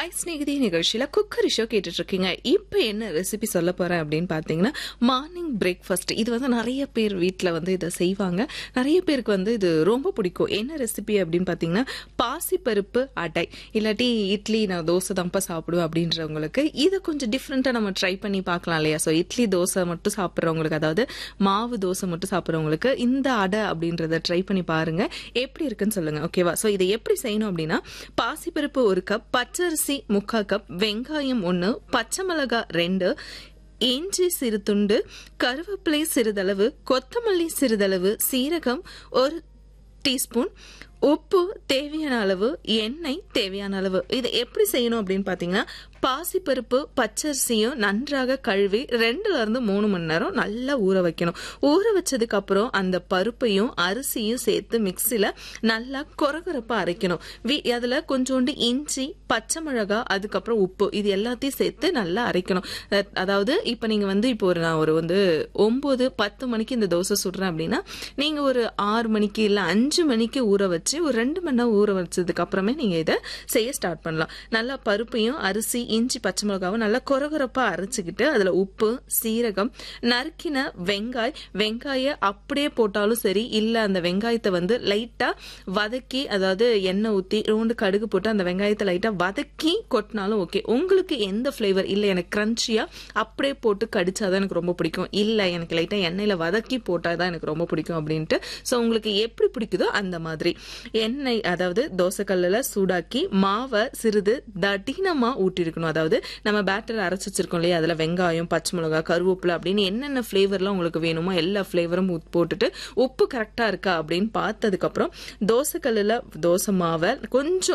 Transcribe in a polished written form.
Hi Snehithi நிகழ்ச்சியில cookery show கேட்டுட்டு இருக்கீங்க. இப்போ என்ன ரெசிபி சொல்ல போறேன் அப்படின்னு பார்த்தீங்கன்னா, மார்னிங் பிரேக்ஃபாஸ்ட். இது வந்து நிறைய பேர் வீட்டில் வந்து இதை செய்வாங்க. நிறைய பேருக்கு வந்து இது ரொம்ப பிடிக்கும். என்ன ரெசிபி அப்படின்னு பார்த்தீங்கன்னா, பாசிப்பருப்பு அடை, இல்லாட்டி இட்லி நான் தோசை தான்ப்பா சாப்பிடுவேன் அப்படின்றவங்களுக்கு இதை கொஞ்சம் டிஃப்ரெண்ட்டாக நம்ம ட்ரை பண்ணி பார்க்கலாம் இல்லையா? ஸோ இட்லி தோசை மட்டும் சாப்பிட்றவங்களுக்கு, அதாவது மாவு தோசை மட்டும் சாப்பிட்றவங்களுக்கு இந்த அடை அப்படின்றத ட்ரை பண்ணி பாருங்க, எப்படி இருக்குன்னு சொல்லுங்க. ஓகேவா? ஸோ இதை எப்படி செய்யணும் அப்படின்னா, பாசிப்பருப்பு 1 கப், பச்சரிசி 3/4 கப், வெங்காயம் 1, பச்சை மிளகாய் 2, இஞ்சி சிறு துண்டு, கருவேப்பிலை சிறிதளவு, கொத்தமல்லி சிறிதளவு, சீரகம் 1 டீஸ்பூன், உப்பு தேவையான அளவு, எண்ணெய் தேவையான அளவு. இதை எப்படி செய்யணும் அப்படின்னு பார்த்தீங்கன்னா, பாசிப்பருப்பு பச்சரிசியும் நன்றாக கழுவி 2-3 மணி நேரம் நல்லா ஊற வைக்கணும். ஊற வச்சதுக்கு அப்புறம் அந்த பருப்பையும் அரிசியும் சேர்த்து மிக்சியில் நல்லா கொரகொரப்பா அரைக்கணும். அதில் கொஞ்சோண்டு இஞ்சி, பச்சை மிளகாய், அதுக்கப்புறம் உப்பு, இது எல்லாத்தையும் சேர்த்து நல்லா அரைக்கணும். அதாவது இப்போ நீங்கள் வந்து நான் ஒரு 9-10 மணிக்கு இந்த தோசை சுடுறேன் அப்படின்னா, நீங்கள் ஒரு 6 மணிக்கு இல்லை 5 மணிக்கு ஊற வச்சு ஒரு 2 மணி நேரம் ஊற வச்சதுக்கு அப்புறமே நீங்கள் இதை செய்ய ஸ்டார்ட் பண்ணலாம். நல்லா பருப்பையும் அரிசி, இஞ்சி, பச்சை மிளகாவும் நல்லா கொரகொரப்பா அரைச்சிக்கிட்டு அதில் உப்பு, சீரகம், நறுக்கின வெங்காயம் அப்படியே போட்டாலும் சரி, இல்லை அந்த வெங்காயத்தை வந்து லைட்டாக வதக்கி, அதாவது எண்ணெய் ஊற்றி ரோண்டு கடுகு போட்டு அந்த வெங்காயத்தை லைட்டாக வதக்கி கொட்டினாலும் ஓகே. உங்களுக்கு எந்த ஃப்ளேவர் இல்லை, எனக்கு கிரன்ச்சியாக அப்படியே போட்டு கடிச்சாதான் எனக்கு ரொம்ப பிடிக்கும், இல்லை எனக்கு லைட்டாக எண்ணெயில் வதக்கி போட்டால் தான் எனக்கு ரொம்ப பிடிக்கும் அப்படின்ட்டு, ஸோ உங்களுக்கு எப்படி பிடிக்குதோ அந்த மாதிரி எண்ணெய், அதாவது தோசைக்கல்லில் சூடாக்கி மாவை சிறிது தடினமாக ஊற்றிருக்கணும். அதாவது நம்ம பேட்டர் அரைச்சி வச்சிருக்கோம் இல்லையா, அதில் வெங்காயம், பச்சை மிளகாய், கருவேப்பிலை அப்படின்னு என்னென்ன ஃப்ளேவர்லாம் உங்களுக்கு வேணுமோ எல்லா ஃப்ளேவரும் போட்டுட்டு உப்பு கரெக்டாக இருக்கா அப்படின்னு பார்த்ததுக்கப்புறம் தோசைக்கல்லில் தோசை மாவை கொஞ்சம்